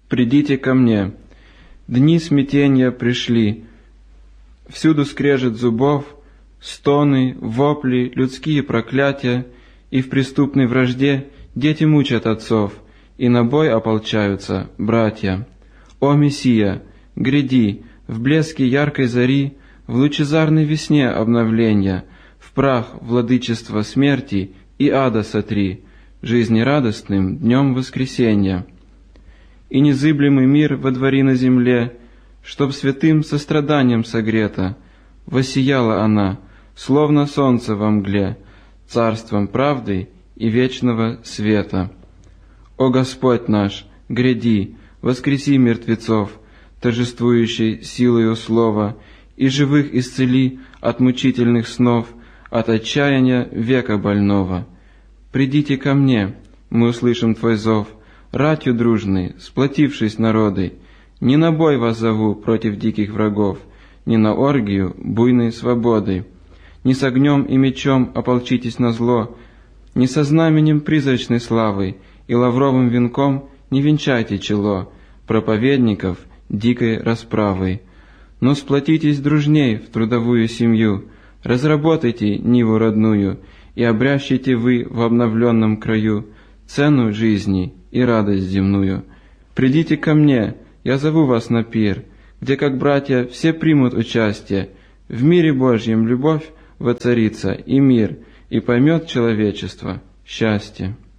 придите ко мне. Дни смятения пришли, всюду скрежет зубов, стоны, вопли, людские проклятия, и в преступной вражде дети мучат отцов, и на бой ополчаются братья. О, Мессия, гряди, в блеске яркой зари, в лучезарной весне обновления, в прах владычества смерти и ада сотри, жизнерадостным днем воскресенья. И незыблемый мир водвори на земле, чтоб святым состраданием согрета, воссияла она, словно солнце во мгле, царством правды и вечного света. О Господь наш, гряди, воскреси мертвецов, торжествующей силою слова, и живых исцели от мучительных снов, от отчаяния века больного. Придите ко мне, мы услышим Твой зов, ратью дружной, сплотившись народы, не на бой вас зову против диких врагов, не на оргию буйной свободы. Не с огнем и мечом ополчитесь на зло, не со знаменем призрачной славы и лавровым венком не венчайте чело проповедников дикой расправы. Но сплотитесь дружней в трудовую семью, разработайте ниву родную, и обрящите вы в обновленном краю цену жизни и радость земную. Придите ко мне, я зову вас на пир, где, как братья, все примут участие. В мире Божьем любовь воцарится и мир, и поймет человечество счастье.